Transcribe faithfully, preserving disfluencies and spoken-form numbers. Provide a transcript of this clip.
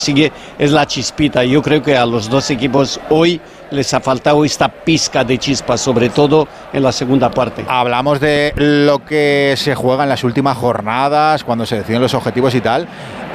sigue es la chispita. Yo creo que a los dos equipos hoy les ha faltado esta pizca de chispa, sobre todo en la segunda parte. Hablamos de lo que se juega en las últimas jornadas, cuando se deciden los objetivos y tal.